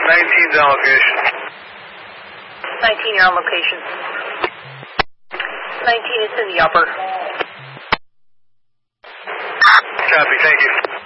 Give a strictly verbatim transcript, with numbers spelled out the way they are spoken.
nineteen's on location. nineteen, you're on location. nineteen, it's in the upper. Copy, thank you.